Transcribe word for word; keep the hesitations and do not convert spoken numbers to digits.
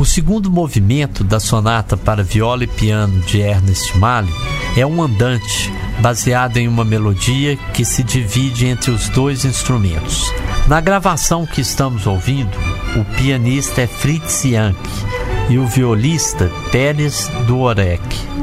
O segundo movimento da sonata para viola e piano de Ernest Mahler é um andante baseado em uma melodia que se divide entre os dois instrumentos. Na gravação que estamos ouvindo, o pianista é Fritz Jank e o violista Pérez Dworek.